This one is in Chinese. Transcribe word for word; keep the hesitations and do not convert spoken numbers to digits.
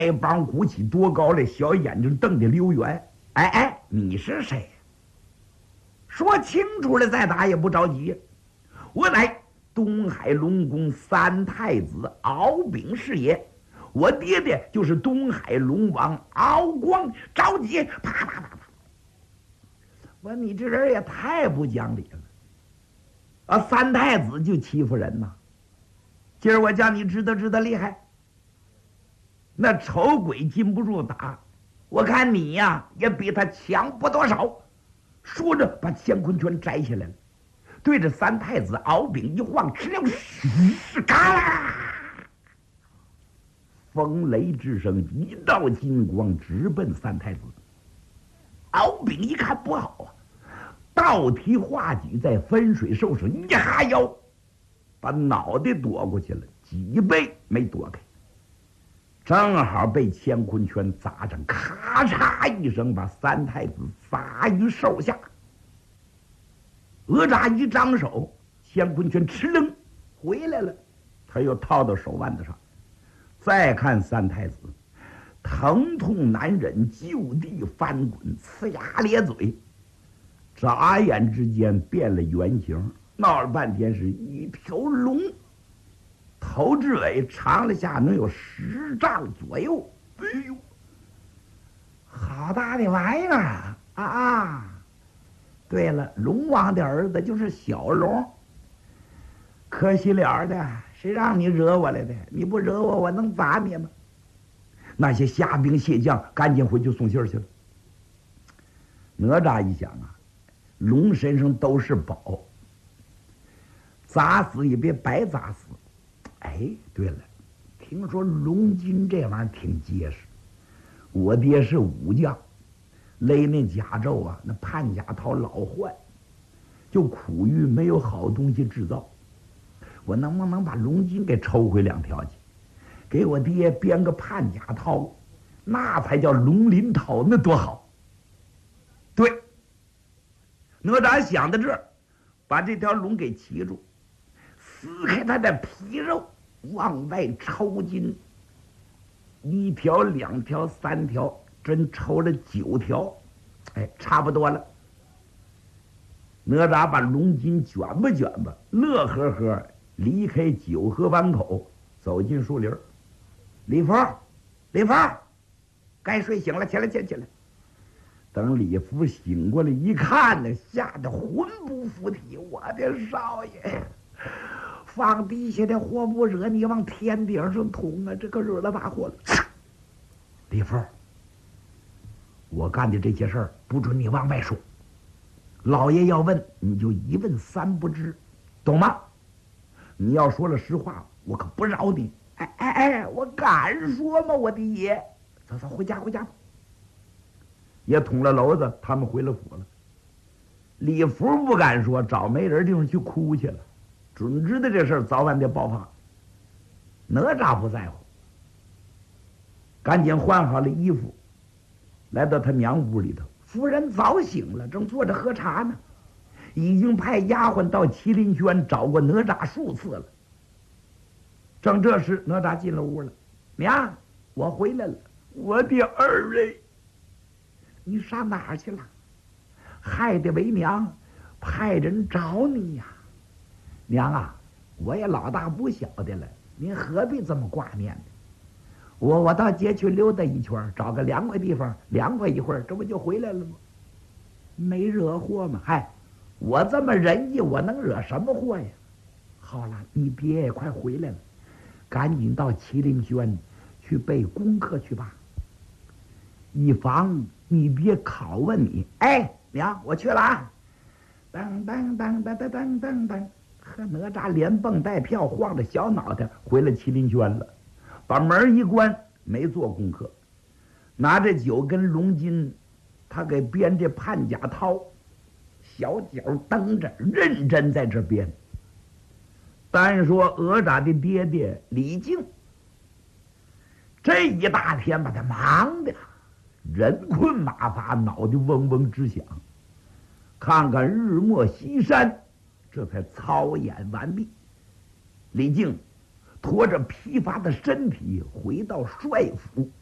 膀鼓起多高的小眼睛瞪得溜圆。哎哎，你是谁？说清楚了再打也不着急。我乃东海龙宫三太子敖丙是也，我爹爹就是东海龙王敖光。着急，啪啪啪啪！我你这人也太不讲理了啊！三太子就欺负人呐！今儿我叫你知道知道厉害。那丑鬼禁不住打，我看你呀也比他强不多少。说着，把乾坤圈摘下来了，对着三太子敖丙一晃，哧溜，是嘎啦！风雷之声，一道金光直奔三太子。敖丙一看不好啊，倒提画戟在分水兽手一哈腰，把脑袋躲过去了，脊背没躲开，正好被乾坤圈砸着，咔嚓一声，把三太子砸于手下。哪吒一张手，乾坤圈哧楞回来了，他又套到手腕子上。再看三太子，疼痛难忍，就地翻滚，呲牙咧嘴，眨眼之间变了原形，闹了半天是一条龙，头至尾长了下能有十丈左右。哎呦，好大的玩意儿啊！啊啊！对了，龙王的儿子就是小龙，可惜了的，谁让你惹我来的？你不惹我，我能砸你吗？那些虾兵蟹将赶紧回去送信去了。哪吒一想啊，龙身上都是宝，砸死也别白砸死。哎，对了，听说龙筋这玩意儿挺结实，我爹是武将，勒那甲胄啊，那判甲套老换，就苦于没有好东西制造。我能不能把龙筋给抽回两条去，给我爹编个判甲套，那才叫龙鳞套，那多好。对，哪吒想到这儿，把这条龙给骑住，撕开它的皮肉，往外抽筋，一条两条三条，真抽了九条，哎，差不多了。哪吒把龙筋卷吧卷吧，乐呵呵离开九河湾口，走进树林。李福，李福，该睡醒了，起来，起来，起来。等李福醒过来一看呢，吓得魂不附体。我的少爷，放地下的货不惹你往天顶上捅啊，这可惹了把火了。李福，我干的这些事儿不准你往外说，老爷要问你就一问三不知，懂吗？你要说了实话，我可不饶你。哎哎哎，我敢说吗？我的爷，走走，回家回家吧。也捅了娄子，他们回了府了。李福不敢说，找没人地方去哭去了，准知道这事儿早晚得爆发。哪吒不在乎，赶紧换好了衣服，来到他娘屋里头。夫人早醒了，正坐着喝茶呢，已经派丫鬟到麒麟轩找过哪吒数次了。正这时，哪吒进了屋了。娘，我回来了。我的儿嘞，你上哪儿去了？害得为娘派人找你呀！娘啊，我也老大不小的了，您何必这么挂念呢？我我到街去溜达一圈，找个凉快地方凉快一会儿，这不就回来了吗？没惹祸吗？嗨，我这么仁义，我能惹什么祸呀？好了，你爹也快回来了，赶紧到麒麟轩去备功课去吧，以防你爹拷问你。哎，娘，我去了啊！噔噔噔噔噔噔噔噔，和哪吒连蹦带跳，晃着小脑袋回了麒麟轩了。把门一关，没做功课，拿着九根龙筋，他给编这判甲套，小脚蹬着，认真在这编。单说哪吒的爹爹李靖，这一大天把他忙的人困马乏，脑袋嗡嗡直响。看看日没西山，这才操演完毕。李靖拖着疲乏的身体回到帅府，